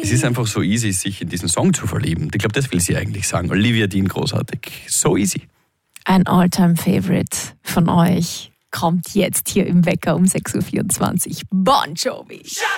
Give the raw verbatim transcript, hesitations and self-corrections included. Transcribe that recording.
Es ist einfach so easy, sich in diesen Song zu verlieben. Ich glaube, das will sie eigentlich sagen. Olivia Dean, großartig. So easy. Ein All-Time-Favorite von euch kommt jetzt hier im Wecker um sechs Uhr vierundzwanzig. Bon Jovi.